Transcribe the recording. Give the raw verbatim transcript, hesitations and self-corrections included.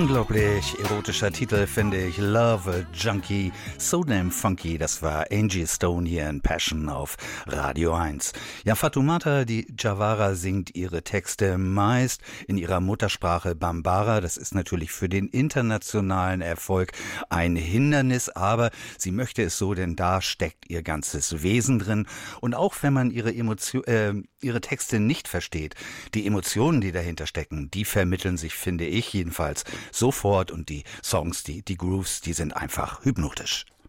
Unglaublich erotischer Titel, finde ich. Love Junkie, so damn funky. Das war Angie Stone hier in Passion auf Radio eins. Ja, Fatoumata Diawara singt ihre Texte meist in ihrer Muttersprache Bambara. Das ist natürlich für den internationalen Erfolg ein Hindernis, aber sie möchte es so, denn da steckt ihr ganzes Wesen drin. Und auch wenn man ihre Emotion, äh, ihre Texte nicht versteht, die Emotionen, die dahinter stecken, die vermitteln sich, finde ich jedenfalls, sofort, und die Songs, die, die Grooves, die sind einfach hypnotisch.